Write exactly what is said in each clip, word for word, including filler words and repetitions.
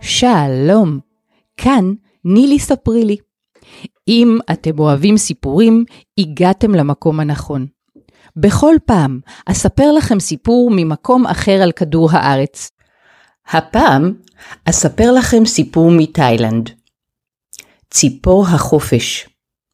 שלום, כאן נילי ספרי לי. אם אתם אוהבים סיפורים, הגעתם למקום הנכון. בכל פעם אספר לכם סיפור ממקום אחר על כדור הארץ. הפעם אספר לכם סיפור מתאילנד. ציפור החופש.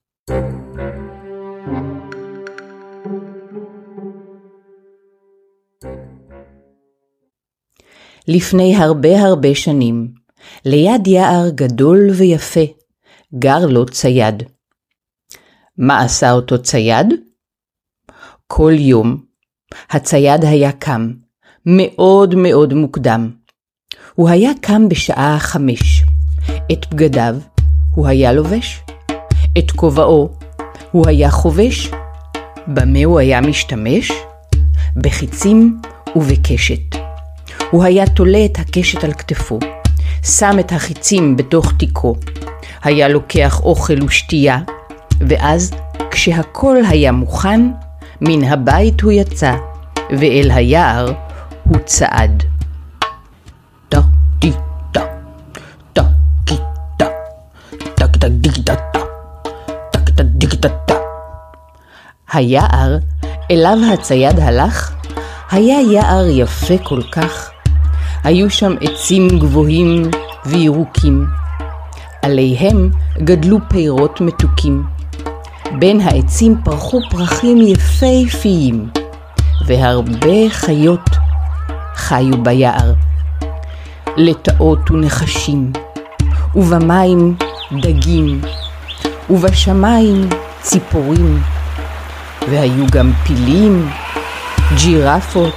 לפני הרבה הרבה שנים, ליד יער גדול ויפה, גר לו צייד. מה עשה אותו צייד? כל יום הצייד היה קם, מאוד מאוד מוקדם. הוא היה קם בשעה חמש. את בגדיו הוא היה לובש, את כובעו הוא היה חובש. במה הוא היה משתמש? בחיצים ובקשת. הוא היה תולה את הקשת על כתפו, שם את החיצים בתוך תיקו, היה לוקח אוכל ושתייה, ואז כשהכל היה מוכן, מן הבית הוא יצא, ואל היער הוא צעד. טה טי טה, טה קי טה, טק טק דיק טה טה, טק טק דיק טה טה. היער אליו הצייד הלך, היה יער יפה כל כך. היו שם עצים גבוהים וירוקים. עליהם גדלו פירות מתוקים. בין העצים פרחו פרחים יפהפיים, והרבה חיות חיו ביער. לטאות ונחשים, ובמים דגים, ובשמיים ציפורים, והיו גם פילים, ג'ירפות,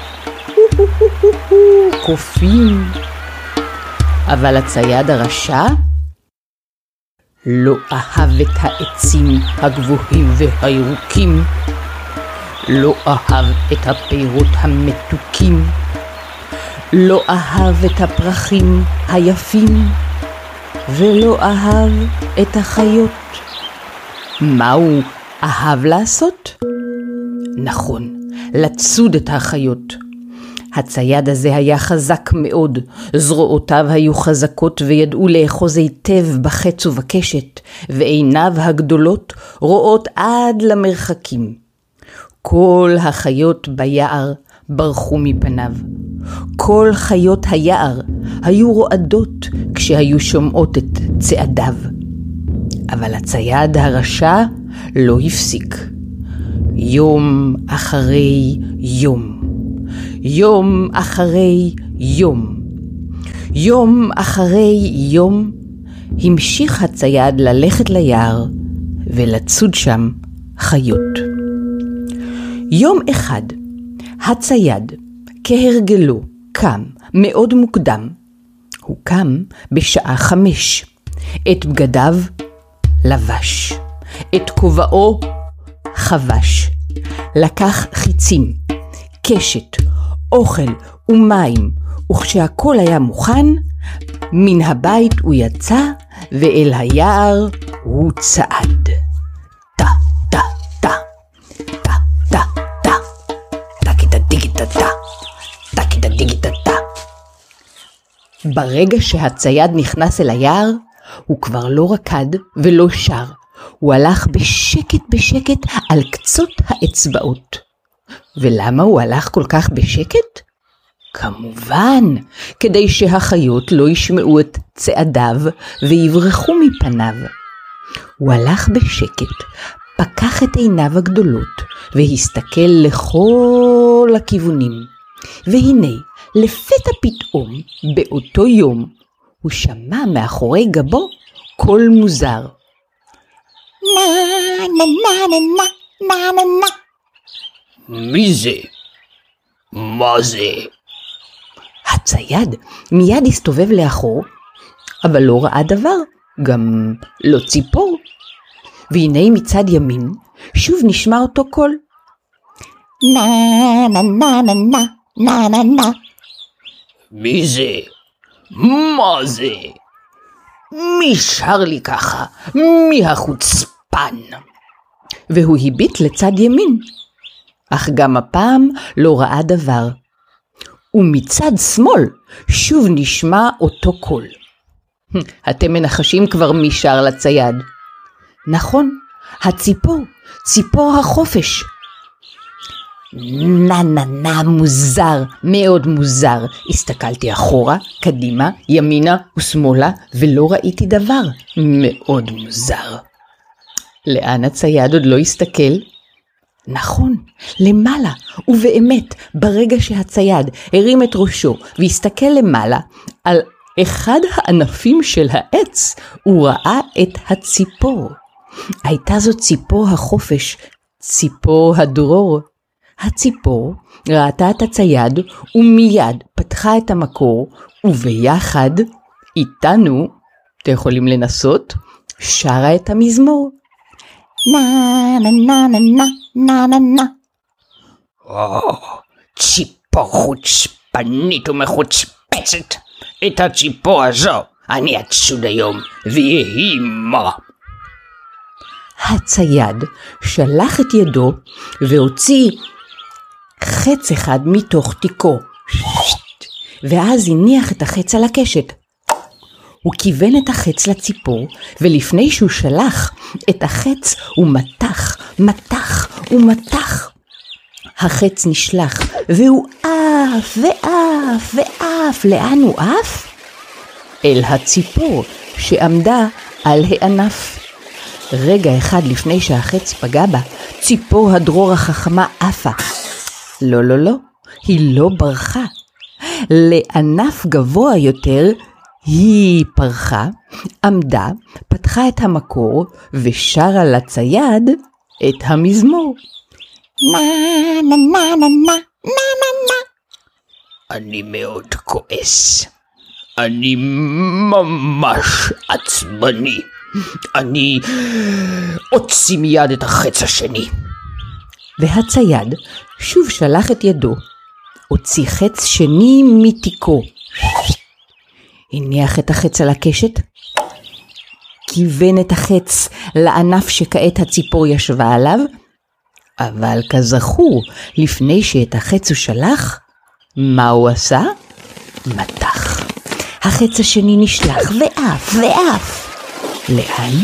קופים. אבל הצייד הרשע לא אהב את העצים הגבוהים והירוקים, לא אהב את הפירות המתוקים, לא אהב את הפרחים היפים, ולא אהב את החיות. מה הוא אהב לעשות? נכון, לצוד את החיות. הצייד הזה היה חזק מאוד, זרועותיו היו חזקות וידעו לאחוז היטב בחץ ובקשת, ועיניו הגדולות רואות עד למרחקים. כל החיות ביער ברחו מפניו. כל חיות היער היו רועדות כשהיו שומעות את צעדיו. אבל הצייד הרשע לא הפסיק. יום אחרי יום. יום אחרי יום. יום אחרי יום המשיך הצייד ללכת ליער ולצוד שם חיות. יום אחד הצייד כהרגלו קם מאוד מוקדם. הוא קם בשעה חמש. את בגדיו לבש, את כובעו חבש, לקח חיצים, קשת, אוכל ומים, וכשהכל היה מוכן, מן הבית הוא יצא, ואל היער הוא צעד. טה, טה, טה, טה, טה, טה, טקיטה דיגיטה טה, טקיטה דיגיטה טה. ברגע שהצייד נכנס אל היער, הוא כבר לא רקד ולא שר. הוא הלך בשקט בשקט על קצות האצבעות. ולמה הוא הלך כל כך בשקט? כמובן, כדי שהחיות לא ישמעו את צעדיו ויברחו מפניו. הוא הלך בשקט, פקח את עיניו הגדולות והסתכל לכל הכיוונים. והנה, לפתע פתאום, באותו יום, הוא שמע מאחורי גבו קול מוזר. נה נה נה נה נה נה נה. מי זה? מה זה? הצייד מיד הסתובב לאחור, אבל לא ראה דבר, גם לא ציפור. והנה מצד ימין שוב נשמע אותו קול. נה נה נה נה נה נה נה נה. מי זה? מה זה? מי שר לי ככה? מי החוצפן? והוא הביט לצד ימין, אך גם הפעם לא ראה דבר. ומצד שמאל שוב נשמע אותו קול. אתם מנחשים כבר מי שר לצייד. נכון, הציפור, ציפור החופש. נה נה נה, מוזר, מאוד מוזר. הסתכלתי אחורה, קדימה, ימינה ושמאלה, ולא ראיתי דבר. מאוד מוזר. לאן הצייד עוד לא הסתכל? נכון, למעלה, ובאמת, ברגע שהצייד הרים את ראשו והסתכל למעלה על אחד הענפים של העץ, הוא ראה את הציפור. הייתה זו ציפור החופש, ציפור הדרור. הציפור ראתה את הצייד ומיד פתחה את המקור, וביחד איתנו, אתם יכולים לנסות, שרה את המזמור. na na na na na na na na. או, ציפור חוצפנית ומחוצפצת. את הציפור הזו אני אצוד היום, ויהי מה. הצייד שלח את ידו והוציא חץ אחד מתוך תיקו, ואז הניח את החץ על הקשת. הוא כיוון את החץ לציפור, ולפני שהוא שלח את החץ הוא מתח, מתח ומתח. החץ נשלח, והוא עף ועף ועף. לאן הוא עף? אל הציפור שעמדה על הענף. רגע אחד לפני שהחץ פגע בה, ציפור הדרור החכמה עפה. לא, לא, לא, היא לא ברחה. לענף גבוה יותר היא פרחה, עמדה, פתחה את המקור ושרה לצייד את המזמור. na na na na na na na na. אני מאוד כועס. אני ממש עצבני. אני אוציא מיד את החץ השני. והצייד שוב שלח את ידו, הוציא חץ שני מתיקו, הניח את החץ על הקשת, כיוון את החץ לענף שכעת הציפור ישבה עליו, אבל כזכור, לפני שאת החץ הוא שלח, מה הוא עשה? מתח. החץ השני נשלח ואף ואף. לאן?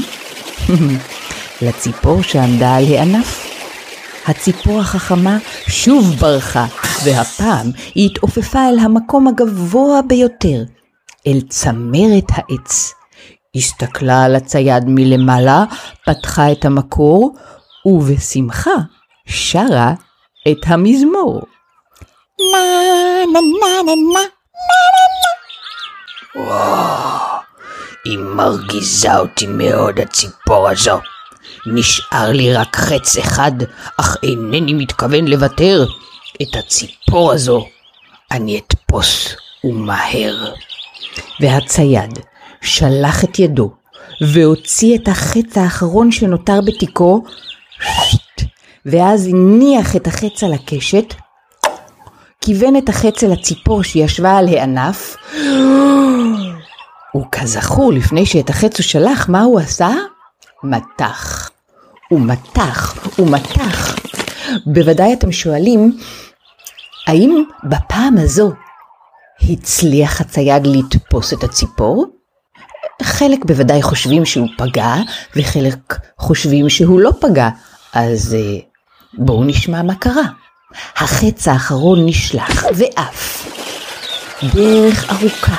לציפור שעמדה על הענף. הציפור החכמה שוב ברחה, והפעם היא התעופפה אל המקום הגבוה ביותר, אל צמרת העץ. הסתכלה על הצייד מלמעלה, פתחה את המקור, ובשמחה שרה את המזמור. na na na na na na na. וואו, היא מרגיזה אותי מאוד הציפור הזו. נשאר לי רק חץ אחד, אך אינני מתכוון לוותר. את הציפור הזו אני אתפוס ומהר. והצייד שלח את ידו והוציא את החץ האחרון שנותר בתיקו, ואז הניח את החץ על הקשת, כיוון את החץ אל הציפור שישבה על הענף, וכזכור לפני שאת החץ הוא שלח, מה הוא עשה? מתח ומתח ומתח. בוודאי אתם שואלים, האם בפעם הזו הצליח הצייד לתפוס את הציפור? חלק בוודאי חושבים שהוא פגע, וחלק חושבים שהוא לא פגע. אז בואו נשמע מה קרה. החץ האחרון נשלח ואף דרך ארוכה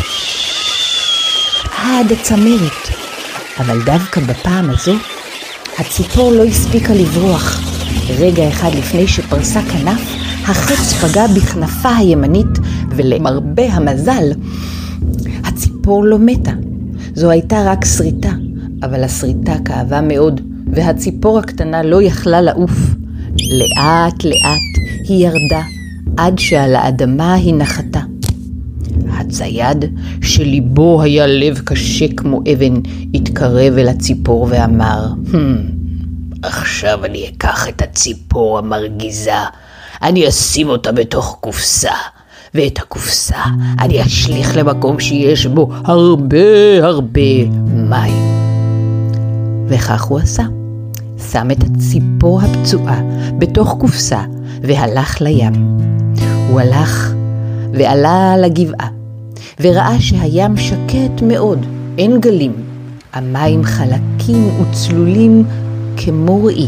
עד הצמרת, אבל דווקא בפעם הזו הציפור לא הספיקה לברוח. רגע אחד לפני שפרסה כנף, החץ פגע בכנפה הימנית, ולמרבה המזל הציפור לא מתה. זו הייתה רק שריטה, אבל השריטה כאבה מאוד, והציפור הקטנה לא יכלה לעוף. לאט לאט היא ירדה, עד שעל האדמה היא נחתה. הצייד, שליבו היה לב קשה כמו אבן, התקרב אל הציפור ואמר, Hmm, עכשיו אני אקח את הציפור המרגיזה, אני אשים אותה בתוך קופסה, ואת הקופסה אני אשליך למקום שיש בו הרבה הרבה מים. וכך הוא עשה. שם את הציפור הפצועה בתוך קופסה והלך לים. הוא הלך ועלה לגבעה, וראה שהים שקט מאוד, אין גלים, המים חלקים וצלולים כמו ראי.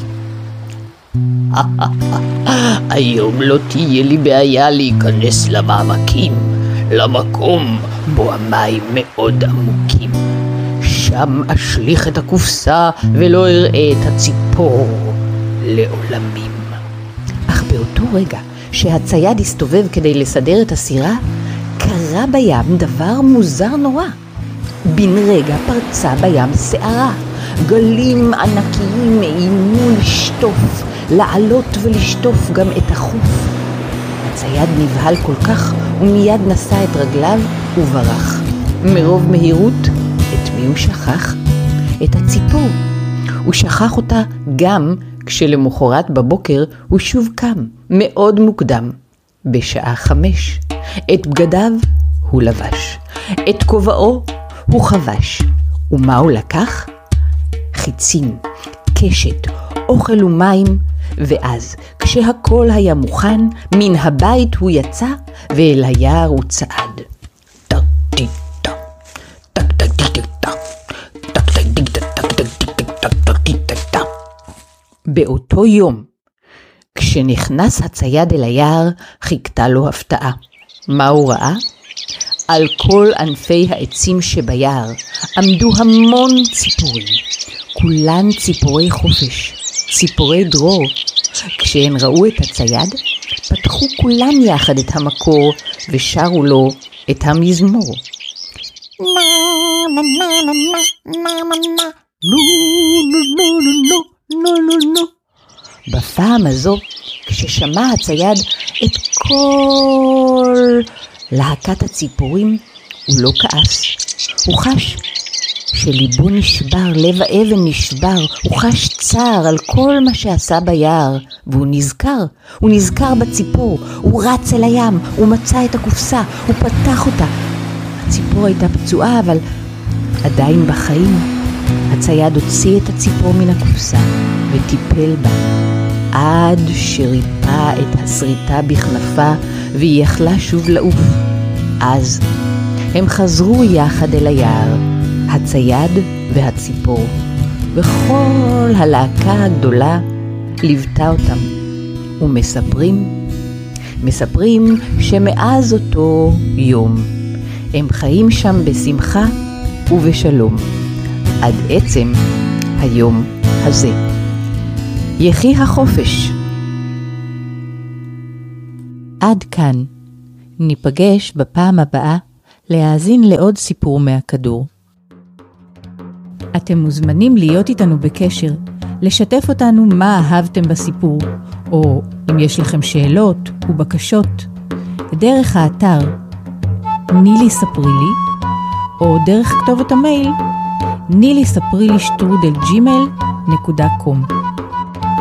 היום לא תהיה לי בעיה להיכנס למעמקים, למקום בו המים מאוד עמוקים. שם אשליך את הקופסה ולא אראה את הציפור לעולמים. אך באותו רגע שהצייד הסתובב כדי לסדר את הסירה, קרה בים דבר מוזר נורא. בן רגע פרצה בים שערה. גלים ענקיים איימו לשטוף, לעלות ולשטוף גם את החוף. הצייד נבהל כל כך ומיד נשא את רגליו וברח. מרוב מהירות, את מי הוא שכח? את הציפור. הוא שכח אותה גם כשלמחרת בבוקר הוא שוב קם, מאוד מוקדם, בשעה חמש. את בגדיו הוא לבש, את כובעו הוא חבש. ומה הוא לקח? חיצים, קשת, אוכל ומים, ואז כשהכל היה מוכן, מן הבית הוא יצא ואל היער הוא צעד. טק טיק טק, טק טק טיק טק טק, טק טק טיק טק טק טק טק טק טיק טק טק. באותו יום, כשנכנס הצייד אל היער, חיכתה לו הפתעה. מה הוא ראה? על כל ענפי העצים שביער עמדו המון ציפורים, כולן ציפורי חופש, ציפורי דרור. כשהן ראו את הצייד, פתחו כולן יחד את המקור ושרו לו את המזמור. Na na na na na na na na. נו נו נו נו נו נו נו נו. בפעם הזו, כששמע הצייד את כל להקת הציפורים, הוא לא כעס. הוא חש שליבו נשבר, לב האבן נשבר. הוא חש צער על כל מה שעשה ביער, והוא נזכר, הוא נזכר בציפור. הוא רץ אל הים, הוא מצא את הקופסה, הוא פתח אותה. הציפור הייתה פצועה, אבל עדיין בחיים. הצייד הוציא את הציפור מן הקופסה וטיפל בה, עד שריפה את הסריטה בכנפה והיא יכלה שוב לעוף. אז הם חזרו יחד אל היער, הצייד והציפור, וכל הלהקה הגדולה ליוותה אותם. ומספרים, מספרים שמאז אותו יום הם חיים שם בשמחה ובשלום, עד עצם היום הזה. יחי החופש. עד כאן. ניפגש בפעם הבאה להאזין לעוד סיפור מהכדור. אתם מוזמנים להיות איתנו בקשר, לשתף אותנו מה אהבתם בסיפור, או אם יש לכם שאלות ובקשות, דרך האתר נילי ספרי לי, או דרך כתובת המייל נילי ספרי לי שטרודל ג'ימייל נקודה קום.